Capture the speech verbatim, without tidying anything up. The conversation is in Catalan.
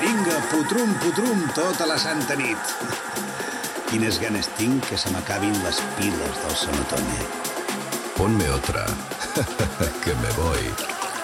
Vinga, putrum, putrum, tota la santa nit. Quines ganes tinc que se m'acabin les piles del sonotone. Ponme otra, que me voy.